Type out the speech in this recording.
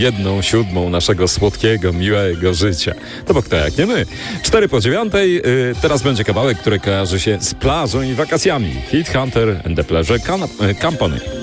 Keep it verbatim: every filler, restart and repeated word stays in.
jedną siódmą naszego słodkiego, miłego życia. To bo kto jak nie my. Cztery po dziewiątej. Yy, teraz będzie kawałek, który kojarzy się z plażą i wakacjami. Heat Hunter and the Pleasure Company.